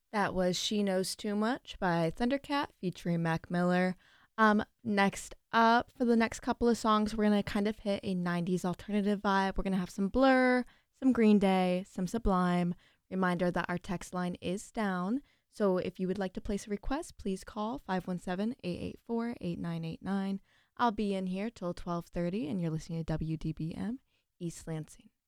That was She Knows Too Much by Thundercat featuring Mac Miller. Next up, for the next couple of songs, we're going to kind of hit a 90s alternative vibe. We're going to have some Blur, some Green Day, some Sublime. Reminder that our text line is down. So if you would like to place a request, please call 517-884-8989. I'll be in here till 12:30, and you're listening to WDBM East Lansing.